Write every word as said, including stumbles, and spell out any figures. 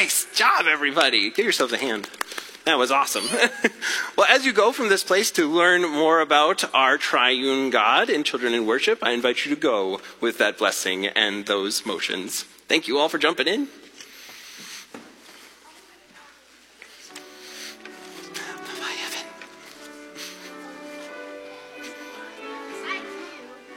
Nice job, everybody. Give yourselves a hand. That was awesome. Well, as you go from this place to learn more about our triune God in Children in Worship, I invite you to go with that blessing and those motions. Thank you all for jumping in.